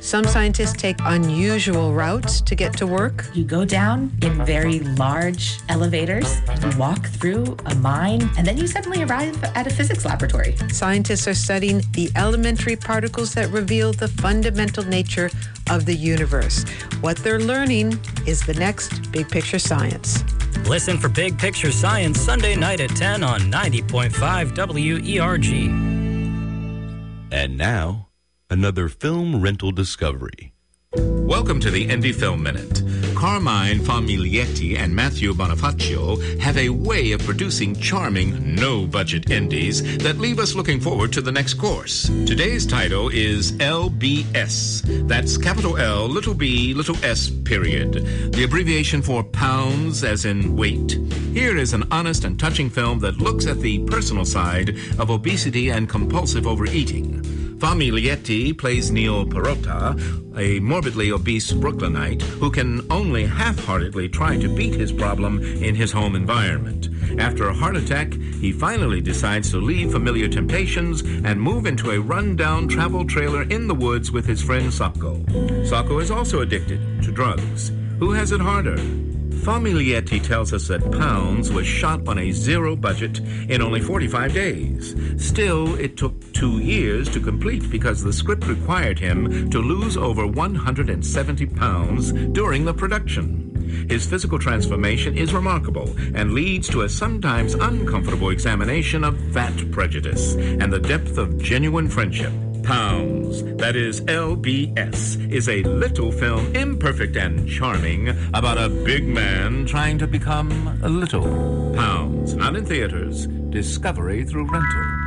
Some scientists take unusual routes to get to work. You go down in very large elevators, and you walk through a mine, and then you suddenly arrive at a physics laboratory. Scientists are studying the elementary particles that reveal the fundamental nature of the universe. What they're learning is the next Big Picture Science. Listen for Big Picture Science Sunday night at 10 on 90.5 WERG. And now, another film rental discovery. Welcome to the Indie Film Minute. Carmine Famiglietti and Matthew Bonifacio have a way of producing charming, no-budget indies that leave us looking forward to the next course. Today's title is LBS. That's capital L, little b, little s, period. The abbreviation for pounds, as in weight. Here is an honest and touching film that looks at the personal side of obesity and compulsive overeating. Famiglietti plays Neil Perrotta, a morbidly obese Brooklynite who can only half-heartedly try to beat his problem in his home environment. After a heart attack, he finally decides to leave familiar temptations and move into a run-down travel trailer in the woods with his friend Sacco. Sacco is also addicted to drugs. Who has it harder? Famiglietti tells us that Pounds was shot on a zero budget in only 45 days. Still, it took 2 years to complete because the script required him to lose over 170 pounds during the production. His physical transformation is remarkable and leads to a sometimes uncomfortable examination of fat prejudice and the depth of genuine friendship. Pounds, that is LBS, is a little film, imperfect and charming, about a big man trying to become a little. Pounds, not in theaters, discovery through rental.